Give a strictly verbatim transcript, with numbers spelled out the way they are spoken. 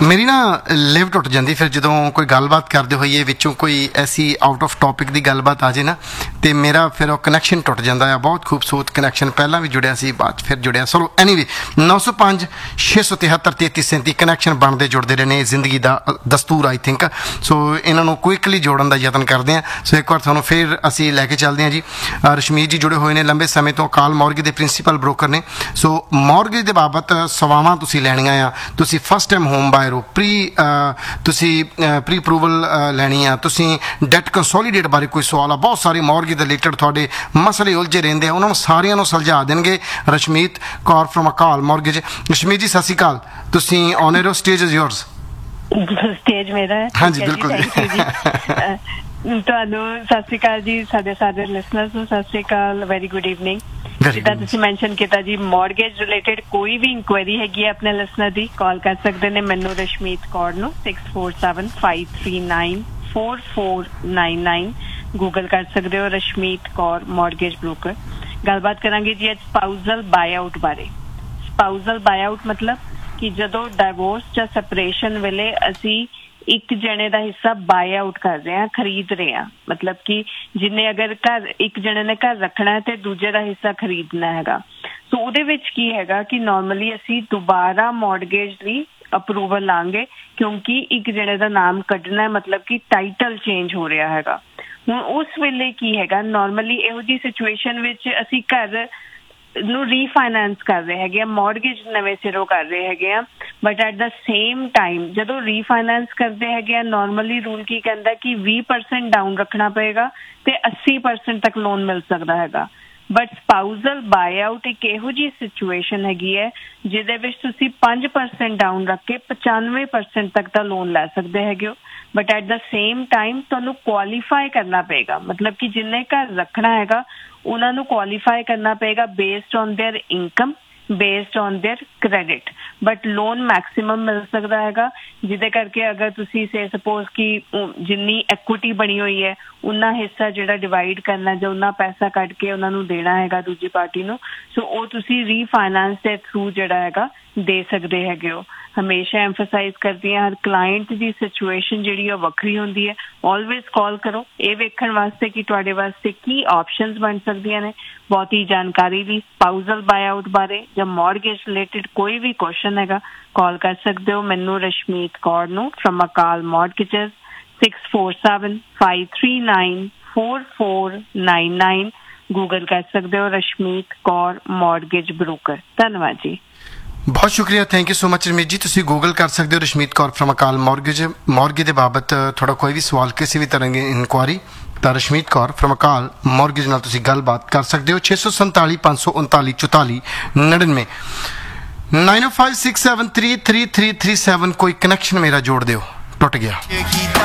ਮੇਰੀ ਨਾ ਲਿਵ ਟੁੱਟ ਜਾਂਦੀ ਫਿਰ ਜਦੋਂ ਕੋਈ ਗੱਲਬਾਤ ਕਰਦੇ ਹੋਈਏ ਵਿੱਚੋਂ ਕੋਈ ਐਸੀ ਆਊਟ ਆਫ ਟੌਪਿਕ ਦੀ ਗੱਲਬਾਤ ਆ ਜੇ ਨਾ ਤੇ ਮੇਰਾ ਫਿਰ ਉਹ ਕਨੈਕਸ਼ਨ ਟੁੱਟ ਜਾਂਦਾ ਆ। ਬਹੁਤ ਖੂਬਸੂਰਤ ਕਨੈਕਸ਼ਨ ਪਹਿਲਾਂ ਵੀ ਜੁੜਿਆ ਸੀ, ਬਾਅਦ 'ਚ ਫਿਰ ਜੁੜਿਆ। ਚਲੋ ਐਨੀਵੇ ਨੌ ਸੌ ਪੰਜ ਛੇ ਸੌ ਤਿਹੱਤਰ ਤੇਤੀ ਸੈਂਤੀ ਕਨੈਕਸ਼ਨ ਬਣਦੇ ਜੁੜਦੇ ਰਹੇ ਨੇ, ਜ਼ਿੰਦਗੀ ਦਾ ਦਸਤੂਰ ਆਈ ਥਿੰਕ। ਸੋ ਇਹਨਾਂ ਨੂੰ ਕੁਇਕਲੀ ਜੋੜਨ ਦਾ ਯਤਨ ਕਰਦੇ ਹਾਂ। ਸੋ ਇੱਕ ਵਾਰ ਤੁਹਾਨੂੰ ਫਿਰ ਅਸੀਂ ਲੈ ਕੇ ਚੱਲਦੇ ਹਾਂ ਜੀ। ਰਸ਼ਮੀਤ ਜੀ ਜੁੜੇ ਹੋਏ ਨੇ ਲੰਬੇ ਸਮੇਂ ਤੋਂ, ਅਕਾਲ ਮੌਰਗੇਜ ਦੇ ਪ੍ਰਿੰਸੀਪਲ ਬ੍ਰੋਕਰ ਨੇ। ਸੋ ਮੌਰਗੇਜ ਦੇ ਬਾਬਤ ਸਵਾਵਾਂ ਤੁਸੀਂ ਲੈਣੀਆਂ ਆ, ਤੁਸੀਂ ਫਸਟ ਟਾਈਮ ਹੋਮ ਬਾਇਰ ਹੋ, ਪ੍ਰੀ ਤੁਸੀਂ ਪ੍ਰੀ ਅਪਰੂਵਲ ਲੈਣੀ ਆ, ਤੁਸੀਂ ਡੈਟ ਕੰਸੋਲੀਡੇਟ ਬਾਰੇ ਕੋਈ ਸਵਾਲ ਆ, ਬਹੁਤ ਸਾਰੇ ਮੌਰਗੇਜ ਦੇ ਰਿਲੇਟਡ ਤੁਹਾਡੇ ਮਸਲੇ ਉਲਝੇ ਰਹਿੰਦੇ ਆ, ਉਹਨਾਂ ਨੂੰ ਸਾਰਿਆਂ ਨੂੰ ਸੁਲਝਾ ਦੇਣਗੇ Rashmeet Kaur from Akal mortgage. Rashmeet ਜੀ ਸਤਿ ਸ਼੍ਰੀ ਅਕਾਲ, ਤੁਸੀਂ on air, stage is yours. Stage ਮੇਰਾ ਹੈ। ਹਾਂਜੀ ਬਿਲਕੁਲ ਜੀ। ਤੁਹਾਨੂੰ ਸਤਿ ਸ਼੍ਰੀ ਅਕਾਲ ਜੀ, ਸਾਡੇ ਸਾਰੇ ਲਿਸਨਰਸ ਨੂੰ ਸਤਿ ਸ਼੍ਰੀ ਅਕਾਲ, ਵੈਰੀ ਗੁੱਡ ਈਵਨਿੰਗ। ਜਿੱਦਾਂ ਤੁਸੀਂ ਮੈਂਸ਼ਨ ਕੀਤਾ ਜੀ, ਮੌਰਗੇਜ ਰਿਲੇਟਡ ਕੋਈ ਵੀ ਇਨਕੁਆਇਰੀ ਹੈਗੀ ਹੈ ਆਪਣੇ ਲਿਸਨਰ ਦੀ, ਕਾਲ ਕਰ ਸਕਦੇ ਨੇ ਮੈਨੂੰ ਰਸ਼ਮੀਤ ਕੌਰ ਨੂੰ six four seven five three nine four four nine nine. Google ਕਰ ਸਕਦੇ ਹੋ ਰਸ਼ਮੀਤ ਕੌਰ ਮੌਰਗੇਜ ਬ੍ਰੋਕਰ। ਗੱਲਬਾਤ ਕਰਾਂਗੇ ਜੀ ਅੱਜ ਸਪਾਊਜ਼ਲ ਬਾਇਆਊਟ ਬਾਰੇ। ਸਪਾਊਜ਼ਲ ਬਾਇਆਊਟ ਮਤਲਬ ਕਿ ਜਦੋਂ ਡਾਈਵੋਰਸ ਜਾਂ ਸੈਪਰੇਸ਼ਨ ਵੇਲੇ ਅਸੀਂ ਇੱਕ ਜਣੇ ਦਾ ਹਿੱਸਾ ਬਾਏ ਆਊਟ ਕਰ ਰਹੇ ਹਾਂ, ਖਰੀਦ ਰਹੇ ਹਾਂ। ਮਤਲਬ ਕਿ ਜਿੰਨੇ ਅਗਰ ਘਰ ਇੱਕ ਜਣੇ ਨੇ ਘਰ ਰੱਖਣਾ ਹੈ ਤੇ ਦੂਜੇ ਦਾ ਹਿੱਸਾ ਖਰੀਦਣਾ ਹੈਗਾ। ਸੋ ਉਹਦੇ ਵਿੱਚ ਕੀ ਹੈਗਾ ਕਿ ਨਾਰਮਲੀ ਅਸੀਂ ਦੁਬਾਰਾ ਮੌਰਗੇਜ ਲਈ ਅਪਰੂਵਲ ਲਾਂਗੇ, ਕਿਉਂਕਿ ਇੱਕ ਜਣੇ ਦਾ ਨਾਮ ਕੱਢਣਾ, ਮਤਲਬ ਕਿ ਟਾਈਟਲ ਚੇਂਜ ਹੋ ਰਿਹਾ ਹੈਗਾ। ਹੁਣ ਉਸ ਵੇਲੇ ਕੀ ਹੈਗਾ, ਨਾਰਮਲੀ ਇਹੋ ਜਿਹੀ ਸਿਚੁਏਸ਼ਨ ਵਿੱਚ ਅਸੀਂ ਘਰ ਨੂੰ ਰੀਫਾਈਨੈਂਸ ਕਰ ਰਹੇ ਹੈਗੇ ਆ, ਮੌਰਗੇਜ ਨਵੇਂ ਸਿਰੋਂ ਕਰ ਰਹੇ ਹੈਗੇ ਆ। But at the same time ਜਦੋਂ ਰੀਫਾਈਨੈਂਸ ਕਰਦੇ ਹੈਗੇ ਆ, ਨਾਰਮਲੀ ਰੂਲ ਕੀ ਕਹਿੰਦਾ ਕਿ ਵੀਹ ਪਰਸੈਂਟ ਡਾਊਨ ਰੱਖਣਾ ਪਏਗਾ ਤੇ ਅੱਸੀ ਪਰਸੈਂਟ ਤੱਕ ਲੋਨ ਮਿਲ ਸਕਦਾ ਹੈਗਾ। ਬਟ ਸਪਾਊਜ਼ਲ ਬਾਇਆਊਟ ਇੱਕ ਇਹੋ ਜਿਹੀ ਸਿਚੁਏਸ਼ਨ ਹੈਗੀ ਹੈ ਜਿਹਦੇ ਵਿੱਚ ਤੁਸੀਂ ਪੰਜ ਪਰਸੈਂਟ ਡਾਊਨ ਰੱਖ ਕੇ ਪਚਾਨਵੇਂ ਪਰਸੈਂਟ ਤੱਕ ਦਾ ਲੋਨ ਲੈ ਸਕਦੇ ਹੈਗੇ ਹੋ। But at the same time ਤੁਹਾਨੂੰ ਕੁਆਲੀਫਾਈ ਕਰਨਾ ਪਏਗਾ, ਮਤਲਬ ਕਿ ਜਿੰਨੇ ਘਰ ਰੱਖਣਾ ਹੈਗਾ ਉਹਨਾਂ ਨੂੰ ਕੁਆਲੀਫਾਈ ਕਰਨਾ ਪਏਗਾ based on there income, based on there credit. But loan maximum ਮਿਲ ਸਕਦਾ ਹੈਗਾ, ਜਿਹਦੇ ਕਰਕੇ ਅਗਰ ਤੁਸੀਂ ਸੇ ਸਪੋਜ਼ ਕਿ ਜਿੰਨੀ ਐਕੁਇਟੀ ਬਣੀ ਹੋਈ ਹੈ ਉਨਾ ਹਿੱਸਾ ਜਿਹੜਾ ਡਿਵਾਈਡ ਕਰਨਾ ਜਾਂ ਉਨਾ ਪੈਸਾ ਕੱਢ ਕੇ ਉਹਨਾਂ ਨੂੰ ਦੇਣਾ ਹੈਗਾ ਦੂਜੀ ਪਾਰਟੀ ਨੂੰ, ਸੋ ਉਹ ਤੁਸੀਂ ਰੀਫਾਈਨੈਂਸ ਦੇ ਥਰੂ ਜਿਹੜਾ ਹੈਗਾ ਦੇ ਸਕਦੇ ਹੈਗੇ ਹੋ। ਹਮੇਸ਼ਾ ਐਮਫਸਾਈਜ਼ ਕਰਦੀ ਹਾਂ, ਹਰ ਕਲਾਇੰਟ ਦੀ ਸਿਚੁਏਸ਼ਨ ਜਿਹੜੀ ਉਹ ਵੱਖਰੀ ਹੁੰਦੀ ਹੈ। ਆਲਵੇਜ਼ ਕਾਲ ਕਰੋ ਇਹ ਵੇਖਣ ਵਾਸਤੇ ਕਿ ਤੁਹਾਡੇ ਵਾਸਤੇ ਕੀ ਆਪਸ਼ਨਸ ਬਣ ਸਕਦੀਆਂ ਨੇ। ਬਹੁਤੀ ਜਾਣਕਾਰੀ ਲਈ ਸਪਾਊਜ਼ਲ ਬਾਇਆਊਟ ਬਾਰੇ ਜਾਂ ਮੌਰਗੇਜ ਰਿਲੇਟਡ ਕੋਈ ਵੀ ਕੁਐਸਚਨ ਹੈਗਾ, ਕਾਲ ਕਰ ਸਕਦੇ ਹੋ ਮੈਨੂੰ ਰਸ਼ਮੀਤ ਕੌਰ ਨੂੰ ਫਰਮ ਅਕਾਲ ਮੌਰਗੇਜਸ six four seven five three nine four four nine nine. Google ਕਰ ਸਕਦੇ ਹੋ ਰਸ਼ਮੀਤ ਕੌਰ ਮੌਰਗੇਜ ਬ੍ਰੋਕਰ। ਧੰਨਵਾਦ ਜੀ, ਬਹੁਤ ਸ਼ੁਕਰੀਆ, thank you so much Rameet ਜੀ। ਤੁਸੀਂ ਗੂਗਲ ਕਰ ਸਕਦੇ ਹੋ ਰਸ਼ਮੀਤ ਕੌਰ ਫਰਮ ਅਕਾਲ ਮੌਰਗੇਜ। ਮੌਰਗੇਜ ਦੇ ਬਾਬਤ ਤੁਹਾਡਾ ਕੋਈ ਵੀ ਸਵਾਲ, ਕਿਸੇ ਵੀ ਤਰ੍ਹਾਂ ਦੀ ਇਨਕੁਆਰੀ, ਤਾਂ ਰਸ਼ਮੀਤ ਕੌਰ ਫਰਮ ਅਕਾਲ ਮੌਰਗੇਜ ਨਾਲ ਤੁਸੀਂ ਗੱਲਬਾਤ ਕਰ ਸਕਦੇ ਹੋ। ਛੇ ਸੌ ਸੰਤਾਲੀ ਪੰਜ ਸੌ ਉਨਤਾਲੀ ਚੁਤਾਲੀ ਨੜਿਨਵੇਂ ਨਾਈਨ ਓ five six seven three three three three seven. ਕੋਈ ਕਨੈਕਸ਼ਨ ਮੇਰਾ ਜੋੜ ਦਿਓ, ਟੁੱਟ ਗਿਆ।